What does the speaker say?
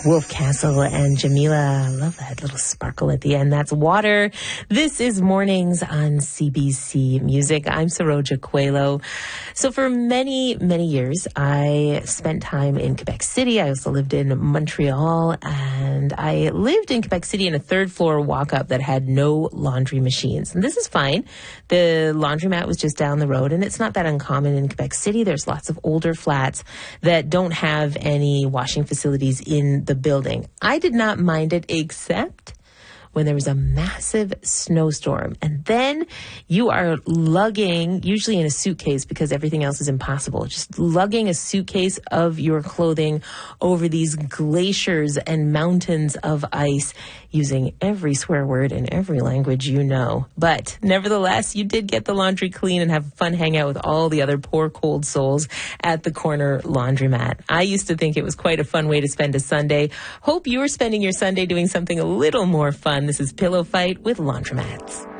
Wolf Castle and Jamila. I love that little sparkle at the end. That's Water. This is Mornings on CBC Music. I'm Saroja Coelho. So for many, many years, I spent time in Quebec City. I also lived in Montreal, and I lived in Quebec City in a third floor walk-up that had no laundry machines. And this is fine. The laundromat was just down the road, and it's not that uncommon in Quebec City. There's lots of older flats that don't have any washing facilities in the building. I did not mind it, except when there was a massive snowstorm. And then you are lugging, usually in a suitcase because everything else is impossible, just lugging a suitcase of your clothing over these glaciers and mountains of ice using every swear word in every language you know. But nevertheless, you did get the laundry clean and have a fun hangout with all the other poor cold souls at the corner laundromat. I used to think it was quite a fun way to spend a Sunday. Hope you are spending your Sunday doing something a little more fun. This is Pillow Fight with Laundromats.